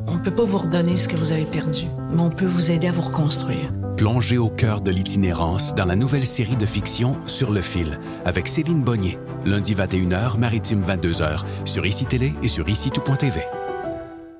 On ne peut pas vous redonner ce que vous avez perdu, mais on peut vous aider à vous reconstruire. Plongez au cœur de l'itinérance dans la nouvelle série de fiction Sur le fil, avec Céline Bonnier, lundi 21h, maritime 22h, sur ICI Télé et sur ICITOUT.tv.